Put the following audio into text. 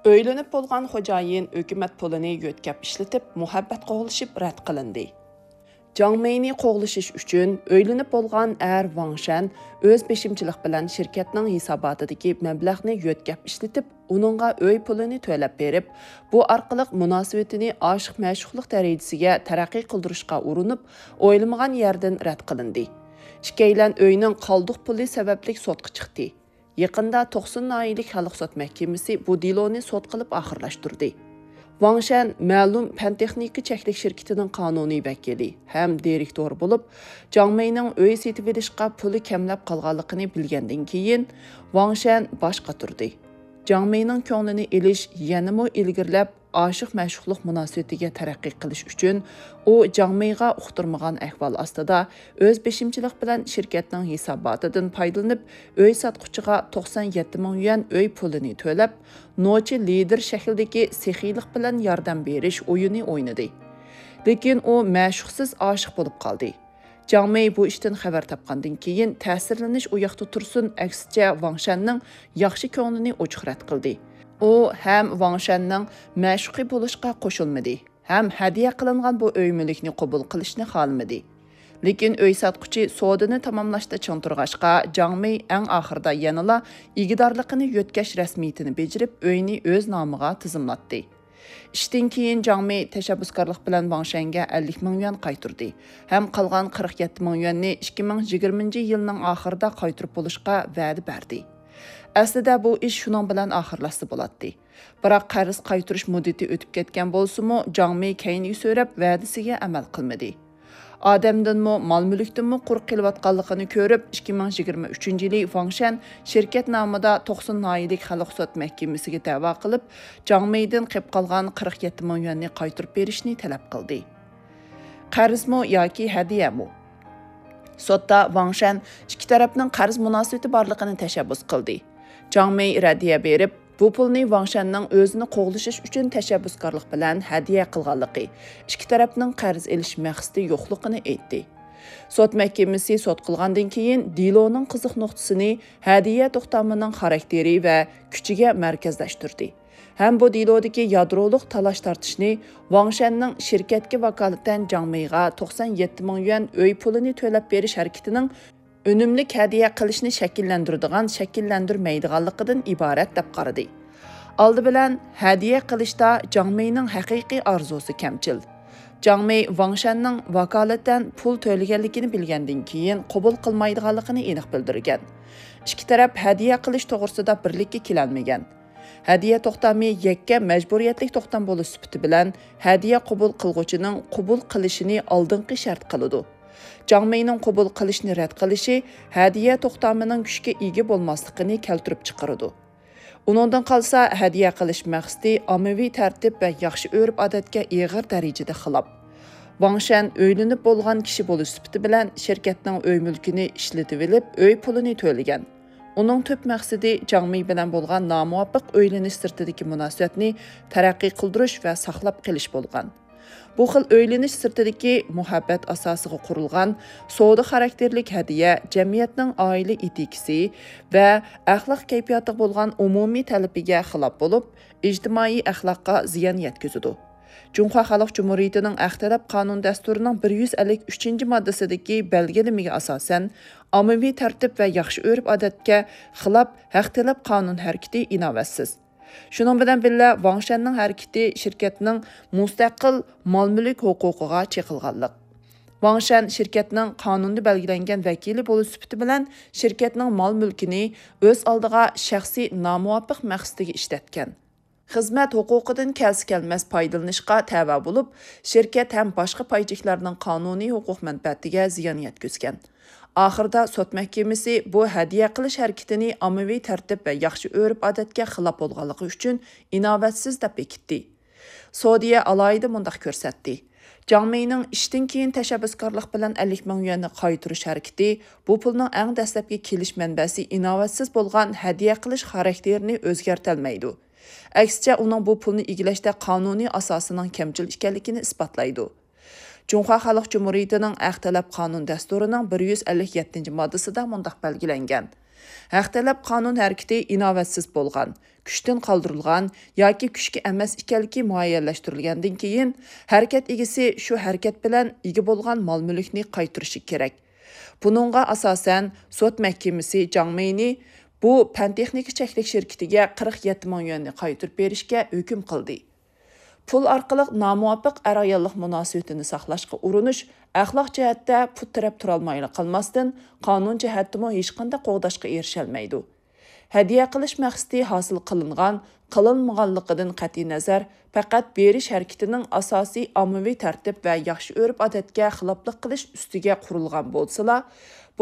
Öylenip bolğan xo'jayin hökumət pulini yötkəp işletip, muhabbət qoğuluşub rədd qılındı. Jiang Mei'ni qoğuluşuş üçün öylenip bolğan Wang Shan öz beşimçilik bilan şirketning hisobotiddagi mablag'ni yötkəp işletip, onunğa öy pulini to'lab berib, bu orqali munosabatini oshiq ma'shuqlik darajasiga taraqqiy qildirishga urinib, o'ylamagan yerdan rədd qılındı. Ikkilan öyning qoldiq puli sababli sotqa chiqdi. Yaqında 90 nayilik xalq sot məhkəməsi bu diloni sot qılıb axırlaşdırdı. Wang Shan ma'lum pan texnika cheklik şirketining qonuniy vakili ham direktor bo'lib, Jiang Mei'ning uy setib olishga puli kamlab qolganligini bilgandan keyin Wang Shan bosh qotirdi. Jiang Mei'ning ko'nglini elish yanamo ilgirlab oshiq ma'shuqlik munosabatiga taraqqiy qilish uchun u Jiang Mei'ga uqtirmagan ahvol ostida o'z beshimchilik bilan shirkatning hisobotidan foydalanib, uy sotquchiga 97 ming yuan uy pulini to'lab, nochi lider shakldagi sexiylik bilan yordam berish o'yini o'ynadi. Lekin u ma'shuqsiz oshiq bo'lib qoldi. Jiang Mei bu ishdan xabar topgandan keyin ta'sirlanish u yoqda tursin, aksicha Wang Shanning yaxshi ko'nglini ochiq rad qildi. U ham Wang Shanning ma'shuqi bo'lishga qo'shilmadi, ham hadiya qilingan bu uy mulkni qabul qilishni xohlamadi. Lekin uy sotquchi sodini tamomlashda chang turg'ashqa, Jiang Mei eng oxirida yanala igidorligini yotkash rasmiyatini bejirib, uyni o'z nomiga tizimlatdi. Ishdan keyin Jiang Mei tashabbuskorlik bilan Wang Shanga 50 ming yuan qaytirdi. Ham qolgan 47 ming yuanni 2020-yilning oxirida qaytirib bo'lishga va'da berdi. Aslida bu ish shuning bilan oxirlashsa bo'ladi. Biroq qarz qaytirish muddati o'tib ketgan bo'lsa-mu, Jiang Mei keyingi so'rab va'dasiga amal qilmadi. Odamdanmi, mol-mulkdanmi quruq kelayotganligini ko'rib, 2023-yili Wang Shan shirkat nomida 90 nayilik xalq sot mahkamasiga da'vo qilib, Jiang Mei'dan qilib qolgan 47 ming yuanni qaytirib berishni talab qildi. Qarzmi yoki hadiyami? Sotda Wang Shan ikki tarafning qarz munosabati borligini tashabbus qildi. Jiang Mei radiya berib, bu pulni Wang Shanning o'zini qo'g'lishish uchun tashabbuskorlik bilan hadiya qilganligi, ikki tarafning qarz elish maqsadi yo'qligini aytdi. Sot mahkamasi sot qilgandan keyin diloning qiziq nuqtasini hadiya to'xtamining xarakteri va kuchiga markazlashtirdi. Ham bu dilodagi yadroliq talash tortishni Wang Shanning shirkatga vakolatan Jiang Mei'ga 97 ming yuan uy pulini to'lab berish harakatining önümlük hadiya qilishni shakllantirmaydiganligidan iborat deb qaradi. Oldi bilan hadiya qilishda Jiang Mei'ning haqiqiy orzusi kamchil. Jiang Mei Wang Shanning vakolatan pul to'laganligini bilgandan keyin qabul qilmaydiganligini aniq bildirgan. Ikki taraf hadiya qilish to'g'risida birlikka kelolmagan. Hadiya to'xtami yakka majburiyatlik to'xtam bo'lish sifati bilan hadiya qabul qilguvchining qabul qilishini oldingi shart qiladi. Jiang Mei'ning qabul qilishni rad qilishi hadiya to'xtamining kuchga ega bo'lmasligini keltirib chiqaradi. Uningdan qolsa hadiya qilish maqsadi ommaviy tartib va yaxshi urf-odatga ig'ir darajada xilof. Wang Shan o'ylanib bo'lgan kishi bo'lish sifati bilan shirkatning uy mulkini ishlatib olib, uy pulini to'lagan. Uning tub maqsadi Jiang Mei bilan bo'lgan nomuvofiq o'ylanish sirtidagi munosabatni taraqqiy qildirish va saqlab qolish bo'lgan. Bu xil o'ylanish sirtidagi muhabbat asosiga qurilgan savdo xarakterlik hadiya jamiyatning oila etikasi va axloq kayfiyati bo'lgan umumiy talabiga xilof bo'lib, ijtimoiy axloqqa ziyon yetkazadi. Junxo Xalq Cumhuriyatining Axtalab qonun dasturining 153-moddasidagi belgilamiga asosan ommaviy tartib va yaxshi urf-odatga xilof Axtalab qonun harakati inovatsiz. Şunun bilan birga Wang Shanning harakati shirkatning mustaqil mol-mulk huquqiga chekilganlik. Wang Shan shirkatning qonunda belgilangan vakili bo'lish sifati bilan shirkatning mol-mulkini o'z oldiga shaxsiy nomuvofiq maqsadiga ishlatgan. Xizmat huquqidan kelmas foydalanishga tava bo'lib, shirkat ham boshqa paychiliklarning qonuniy huquq manfaatiga ziyon yetkazgan. Oxirida sot mahkamasi bu hadiya qilish harakatini ommaviy tartib va yaxshi urf-odatga xilof bo'lganligi uchun inovatsiz deb bekitdi. Saudiya alohida mundaq ko'rsatdi. Jiang Mei'ning ishdan keyin tashabbuskorlik bilan 50 ming yuanni qaytirish harakati bu pulning eng dastlabki kelish manbasi inovatsiz bo'lgan hadiya qilish xarakterini o'zgartirmaydi. Aksicha uning bu pulni egilashda qonuniy asosining kamchil ekanligini isbotlaydi. Junxo Xalq Cumhuriyatining Axtalab qonun dasturining 157-moddasida mundaq belgilangan. Haq talab qonun harakati inovatsiz bo'lgan, kuchdan qoldirilgan yoki kuchga emas ekanligi muayyanlashtirilgandan keyin harakat egasi shu harakat bilan ega bo'lgan mol-mulkni qaytarishi kerak. Buningga asosan sud mahkamasi Zhang Mei'ni bu pan texnika cheklik shirkatiga 47 ming yuanni qaytarib berishga hukm qildi. Pul orqali nomuvofiq er-ayollik munosabatini saqlashga urinish axloq jihatda pul taraf turolmayli qilmasdan qonun jihatdami hech qanday qo'g'dashga erisholmaydi. Hadiya qilish maqsadi hosil qilingan, qilinmaganligidan qat'iy nazar faqat berish harakatining asosiy ommaviy tartib va yaxshi urf-odatga xiloflik qilish ustiga qurilgan bo'lsa-la,